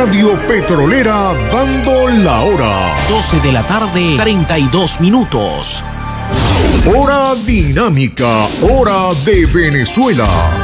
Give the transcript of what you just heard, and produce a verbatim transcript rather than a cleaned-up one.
Radio Petrolera dando la hora. doce de la tarde, treinta y dos minutos. Hora dinámica, hora de Venezuela.